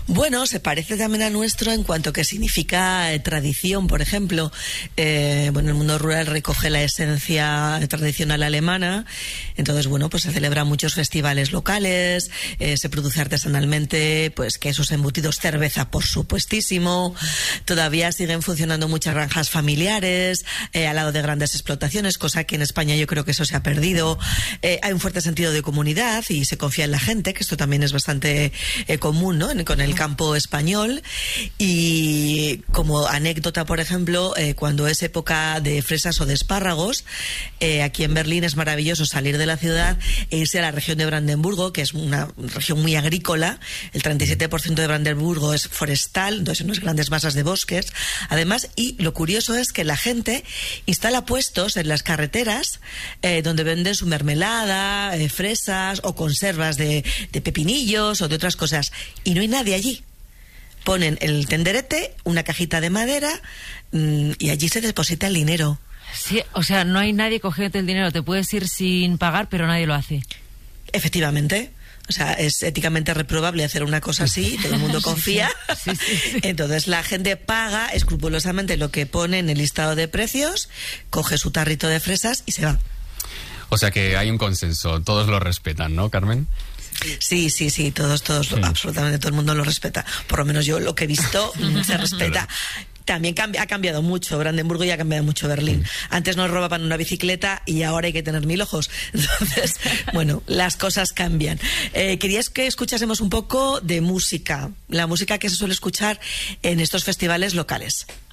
Bueno, se parece también a nuestro en cuanto que significa tradición, por ejemplo. El mundo rural recoge la esencia tradicional alemana. Entonces, pues se celebran muchos festivales locales, se produce artesanalmente, pues quesos, embutidos, cerveza, por supuestísimo. Todavía siguen funcionando muchas granjas familiares, al lado de grandes explotaciones, cosa que en España yo creo que eso se ha perdido. Hay un fuerte sentido de comunidad y se confía en la gente, que esto también es bastante común, ¿no? Con el campo español. Y como anécdota, por ejemplo, cuando es época de fresas o de espárragos, aquí en Berlín es maravilloso salir de la ciudad e irse a la región de Brandenburgo, que es una región muy agrícola. El 37% de Brandenburgo es forestal, entonces unas grandes masas de bosques. Además, y lo curioso es que la gente instala puestos en las carreteras donde venden su mermelada, fresas o conservas de pepinillos o de otras cosas, y no hay nadie allí. Ponen el tenderete, una cajita de madera, y allí se deposita el dinero. Sí, o sea, no hay nadie cogiéndote el dinero. Te puedes ir sin pagar, pero nadie lo hace. Efectivamente. O sea, es éticamente reprobable hacer una cosa así, todo el mundo confía. Sí. Entonces la gente paga escrupulosamente lo que pone en el listado de precios, coge su tarrito de fresas y se va. O sea que hay un consenso, todos lo respetan, ¿no, Carmen? Sí, todos, absolutamente todo el mundo lo respeta. Por lo menos yo lo que he visto se respeta. También ha cambiado mucho Brandenburgo y ha cambiado mucho Berlín. Antes nos robaban una bicicleta y ahora hay que tener 1000 ojos. Entonces, las cosas cambian. Querías que escuchásemos un poco de música, la música que se suele escuchar en estos festivales locales.